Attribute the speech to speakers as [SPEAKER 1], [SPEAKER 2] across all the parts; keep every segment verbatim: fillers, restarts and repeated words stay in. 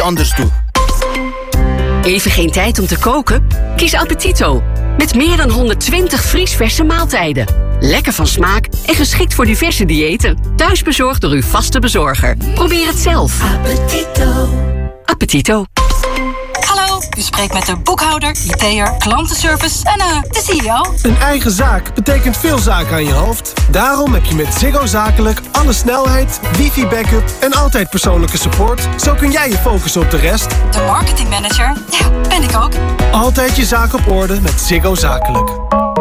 [SPEAKER 1] anders doe.
[SPEAKER 2] Even geen tijd om te koken? Kies Appetito. Met meer dan honderdtwintig vriesverse maaltijden. Lekker van smaak en geschikt voor diverse diëten. Thuisbezorgd door uw vaste bezorger. Probeer het zelf.
[SPEAKER 3] Appetito.
[SPEAKER 2] Appetito.
[SPEAKER 3] Hallo, u spreekt met de boekhouder, I T'er, klantenservice en uh, de C E O.
[SPEAKER 4] Een eigen zaak betekent veel zaken aan je hoofd. Daarom heb je met Ziggo Zakelijk alle snelheid, wifi-backup en altijd persoonlijke support. Zo kun jij je focussen op de rest.
[SPEAKER 3] De marketingmanager, ja, ben ik ook.
[SPEAKER 4] Altijd je zaak op orde met Ziggo Zakelijk.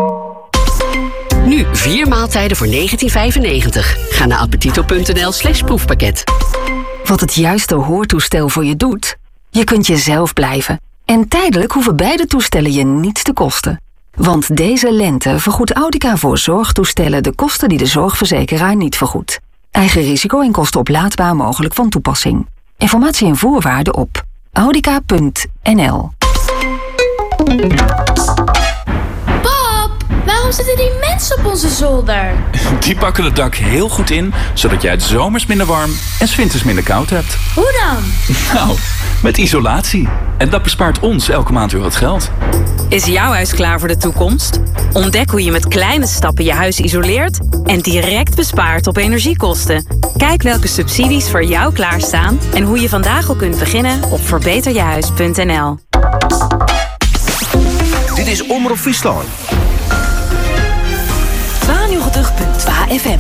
[SPEAKER 2] Nu vier maaltijden voor negentien vijfennegentig. Ga naar appetito.nl slash proefpakket.
[SPEAKER 5] Wat het juiste hoortoestel voor je doet? Je kunt jezelf blijven. En tijdelijk hoeven beide toestellen je niets te kosten. Want deze lente vergoedt Audica voor zorgtoestellen de kosten die de zorgverzekeraar niet vergoedt. Eigen risico en kosten oplaadbaar mogelijk van toepassing. Informatie en voorwaarden op audica punt n l.
[SPEAKER 6] Waarom zitten die mensen op onze zolder?
[SPEAKER 7] Die pakken het dak heel goed in, zodat jij het zomers minder warm en 's winters minder koud hebt.
[SPEAKER 6] Hoe dan?
[SPEAKER 7] Nou, met isolatie. En dat bespaart ons elke maand weer wat geld.
[SPEAKER 8] Is jouw huis klaar voor de toekomst? Ontdek hoe je met kleine stappen je huis isoleert en direct bespaart op energiekosten. Kijk welke subsidies voor jou klaarstaan en hoe je vandaag al kunt beginnen op verbeter je huis punt n l.
[SPEAKER 9] Dit is Omroep Friesland.
[SPEAKER 5] tweeënnegentig punt twee F M.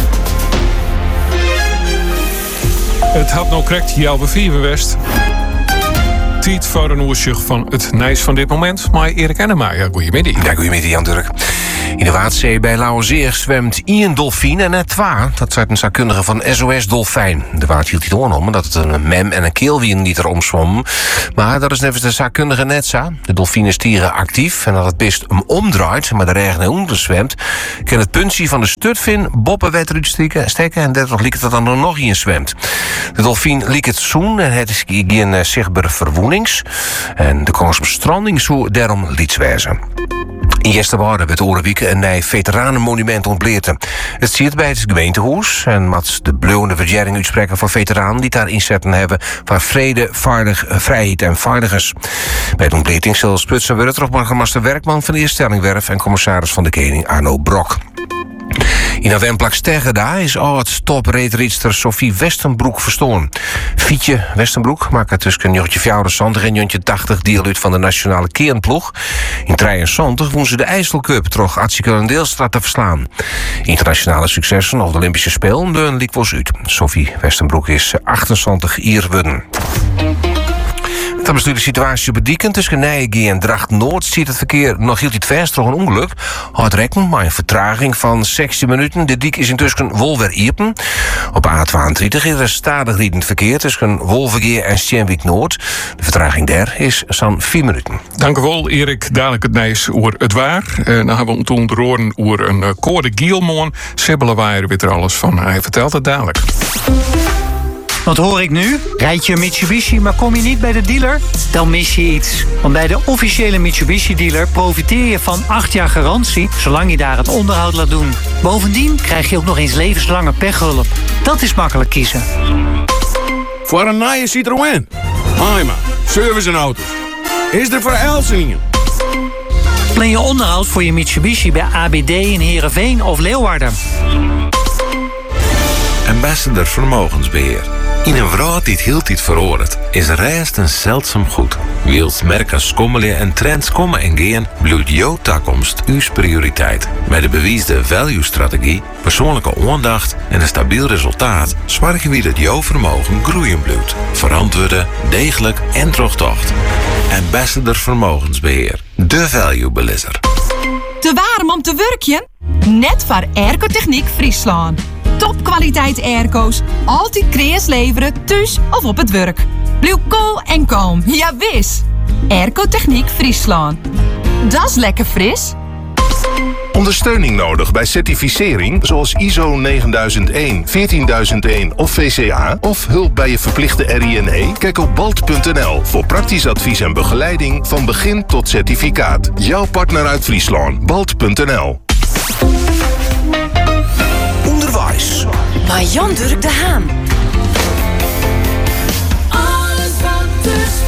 [SPEAKER 10] Het had nou correct hier bij Vier West. Tijd voor een oorzicht van het nieuws van dit moment. Maar Erik Enema, ja, goedemiddag.
[SPEAKER 9] Ja, goedemiddag Jan Durk. In de Waadzee bij Lauwerzeer zwemt één dolfijn en net twee. Dat zijn een zaakkundige van S O S Dolfijn. De waard hield hij om omdat het een mem en een keelwien die er omzwommen. Maar dat is nevens de zaakkundige net zo. De dolfijn is stieren actief en dat het best hem omdraait, maar de regen en onder zwemt, kan het puntje van de stutvin boppen wet eruit steken en daardoor liekt het dan er nog in zwemt. De dolfijn liekt het zoen en het is geen zichtbare verwoenings. En de kans op stranding zou daarom liets wijzen. In Jesterwaarde werd Orenwieken een nieuw veteranenmonument ontleerd. Het zit bij het gemeentehuis en met de blauwende verjering uitspreken voor veteranen die daar inzetten hebben voor vrede, vaardig, vrijheid en vaardigers. Bij de ontleting zal Sputsen worden terugburgemeester Werkman van de Eerstellingwerf en commissaris van de Koning Arno Brok. In een wemplak Steggeda is oud-top-reetrijdster Sophie Westenbroek verstoren. Fietje Westenbroek maakt tussen Jontje vijfenzontig en Jontje tachtig deel uit van de nationale kernploeg. In drieënzontig won ze de IJsselcup troch Atsikel en Deelstra te verslaan. Internationale successen of de Olympische Spelen de liek was uit. Sophie Westenbroek is achtenzontig jaar worden. Dan bestuurt de situatie op het Dieken tussen Nijegen en Dracht-Noord ziet het verkeer nog heel iets vers door een ongeluk. Hard rekken, maar een vertraging van zestien minuten. De Diek is intussen Wolver-Iepen. Op A tweeëntwintig is er stadig riedend verkeer tussen Wolvergeer en Steenwijk-Noord. De vertraging daar is zo'n vier minuten.
[SPEAKER 10] Dank u wel, Erik. Dadelijk het nieuws over het waar. En dan hebben we toen horen over een Code Gielmoon. Sibylle Weijer weet er alles van. Hij vertelt het dadelijk.
[SPEAKER 11] Wat hoor ik nu? Rijd je een Mitsubishi, maar kom je niet bij de dealer? Dan mis je iets. Want bij de officiële Mitsubishi-dealer profiteer je van acht jaar garantie, zolang je daar het onderhoud laat doen. Bovendien krijg je ook nog eens levenslange pechhulp. Dat is makkelijk kiezen.
[SPEAKER 1] Voor een nieuwe Citroën. Haima, service en auto's. Is er voor Elsingen?
[SPEAKER 11] Plan je onderhoud voor je Mitsubishi bij A B D in Heerenveen of Leeuwarden.
[SPEAKER 12] Ambassador Vermogensbeheer. In een vrouw die het heel tijd veroordeelt, is reist een zeldzaam goed. Wilt merken schommelen en trends komen en gaan, bloeit jouw toekomst uw prioriteit. Met de bewiesde value-strategie, persoonlijke aandacht en een stabiel resultaat zorgen we dat jouw vermogen groeien blijft. Verantwoorde, degelijk en terugtocht. Ambassador Vermogensbeheer. De value-belisser.
[SPEAKER 13] Te warm om te werken? Net voor Airco-Techniek Friesland. Topkwaliteit airco's, altijd kreas leveren, thuis of op het werk. Blijf cool en kalm, ja wis. Airco-Techniek Friesland. Dat is lekker fris.
[SPEAKER 14] Ondersteuning nodig bij certificering zoals I S O negenduizend één, veertienduizend één of V C A of hulp bij je verplichte R I N E? Kijk op balt punt n l voor praktisch advies en begeleiding van begin tot certificaat. Jouw partner uit Friesland, balt punt n l.
[SPEAKER 9] Onderwijs.
[SPEAKER 5] Bij Jan Durk de Haan.
[SPEAKER 3] Alles wat dus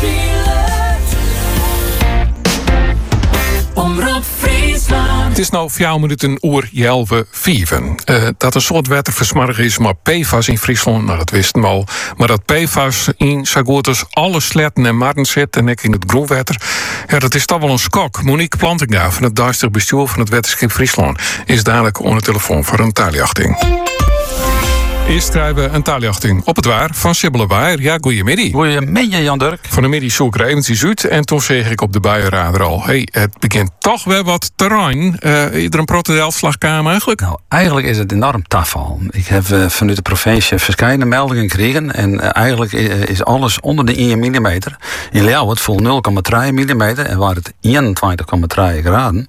[SPEAKER 10] is nou vier minuten oer jelve vieven. Uh, dat een soort wetterversmarrig is, maar P F A S in Friesland, nou dat wisten we al. Maar dat P F A S in Sagotus alle sletten en marten zit en ik in het groenwetter. Ja, dat is toch wel een skok. Monique Plantinga van het Duitstig bestuur van het Wetterschip Friesland is dadelijk onder de telefoon voor een taaljachting. Eerst krijgen we een taaljachting op het waar van Sibylle Waaier. Ja, goeiemiddag.
[SPEAKER 15] Goeiemiddag, Jan Dirk.
[SPEAKER 10] Van de middag zoek ik er eventjes uit en toen zeg ik op de buienradar al... hey, het begint toch wel wat terrein. Uh, is er een protodelfslagkamer eigenlijk?
[SPEAKER 15] Nou, eigenlijk is het enorm tafel. Ik heb uh, vanuit de provincie verschillende meldingen gekregen... en uh, eigenlijk is alles onder de één millimeter. In Leeuwarden voel nul komma drie millimeter en waar het eenentwintig komma drie graden.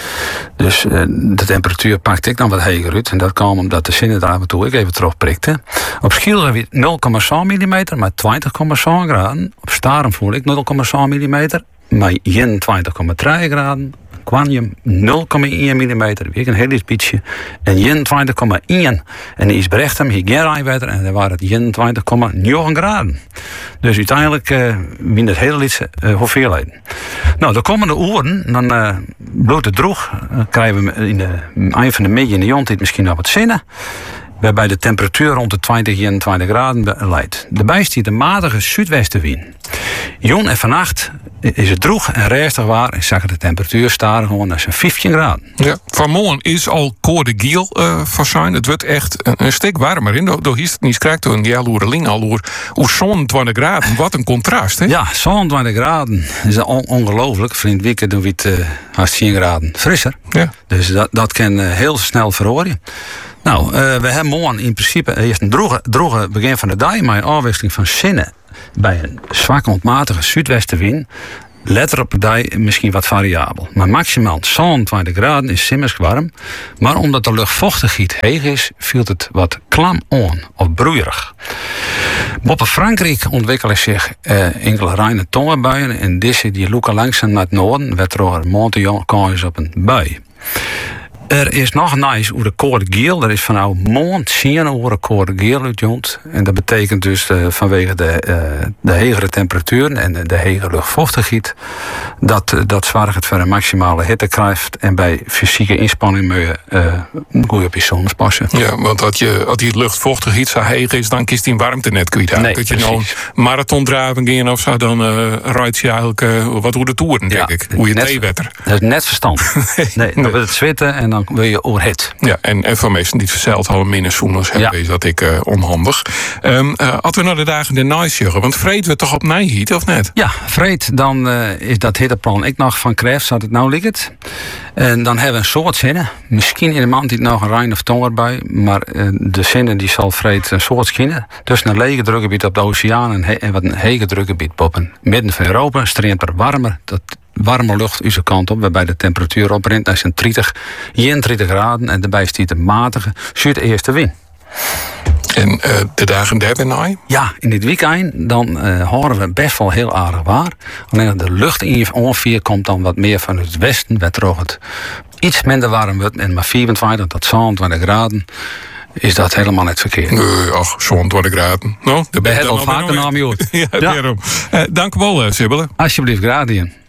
[SPEAKER 15] Dus uh, de temperatuur pakte ik dan wat heger uit. En dat kwam omdat de zinnen er af en toe ik even terugprikte. Op Schiel heb je nul komma zes millimeter, maar twintig komma zes graden. Op Starum voel ik nul komma zes millimeter, maar eenentwintig komma drie graden. Quanium nul komma één millimeter, weer een heel iets beetje. En eenentwintig komma één. En in Isbrechtem hier geen rijwetter en daar waren het eenentwintig komma negen graden. Dus uiteindelijk uh, wien het hele lietse uh, hoeveelheden. Nou, de komende uren, dan uh, bloot het droeg. Uh, krijgen we in de eind van de middag in de jontijd misschien nog wat zinnen. Waarbij de temperatuur rond de twintig, eenentwintig graden leidt. Daarbij stiet de matige zuidwestenwind. Jon en vannacht is het droeg en rustig waar en zag de temperatuur staren gewoon naar zijn vijftien graden.
[SPEAKER 10] Ja, vanmorgen is al code giel uh, van zijn. Het wordt echt een, een stuk warmer in. Door is het niet krijgt door een jaloereling al oer zesentwintig graden. Wat een contrast, hè?
[SPEAKER 15] Ja, zesentwintig graden. Dat is on- ongelooflijk. Vriend weekend doen we het uh, haast tien graden frisser.
[SPEAKER 10] Ja.
[SPEAKER 15] Dus dat, dat kan uh, heel snel verhoren. Nou, uh, we hebben morgen in principe eerst een droge, droge begin van de dag, maar een afwisseling van zinnen bij een zwakke ontmatige zuidwestenwind. Letter op de dag misschien wat variabel. Maar maximaal zesentwintig graden is simmers warm. Maar omdat de luchtvochtigheid heeg is, viel het wat klam aan of broeierig. Boven Frankrijk ontwikkelen zich uh, enkele reine tongenbuien. En deze die loeken langzaam naar het noorden, werd er Montillon kans op een bui. Er is nog nice over de code geel. Er is vanaf maand zien over de code geel uitjont. En dat betekent dus uh, vanwege de, uh, de hegere temperaturen en de, de hegere luchtvochtigheid dat, uh, dat zorgt voor een maximale hitte krijgt. En bij fysieke inspanning moet je uh, goed op je zon passen.
[SPEAKER 10] Ja, want als je als die luchtvochtigheid zo heeg is, dan kiest die warmte net kwijt.
[SPEAKER 15] Nee,
[SPEAKER 10] dat je nou een marathondraving in of zo, dan uh, rijdt je eigenlijk uh, wat hoe de toeren, denk
[SPEAKER 15] ja,
[SPEAKER 10] ik. Hoe je
[SPEAKER 15] net,
[SPEAKER 10] theewetter.
[SPEAKER 15] Dat is net verstandig. nee, nee, dan wordt het zwitten en dan wil je overhit.
[SPEAKER 10] Ja, en, en voor mensen die het verzeild hadden minder zoeners hebben, ja. Is dat ik uh, onhandig. Um, uh, als we naar de dagen de nice juggen, want vreten we toch op Nijhiet, of net?
[SPEAKER 15] Ja, vreet, dan uh, is dat hitteplan ik nog van Kreeft, zat het nou ligt. En dan hebben we een soort zinnen. Misschien in de maand niet nog een rein of tonger bij, maar uh, de zinnen die zal vreet een soort schinnen. Dus een lege drukgebied op de oceaan en, he, en wat een hege drukgebied op een midden van Europa, streamt er warmer. Dat warme lucht onze kant op, waarbij de temperatuur oprint naar zijn dertig, eenentwintig graden en daarbij stiet een matige zuideerste wind.
[SPEAKER 10] En uh, de dagen daarna?
[SPEAKER 15] Ja, in dit weekend dan uh, horen we best wel heel aardig waar. Alleen de lucht in je ongeveer komt dan wat meer van het westen, waar droog het iets minder warm wordt en maar vierentwintig tot zesentwintig graden. Is dat helemaal net verkeerd?
[SPEAKER 10] Nee, ach, zesentwintig graden. Nou,
[SPEAKER 15] de bed al vaker naar me uit.
[SPEAKER 10] Ja, daarom. Uh, dank u wel, uh, Sibylle.
[SPEAKER 15] Alsjeblieft, graag.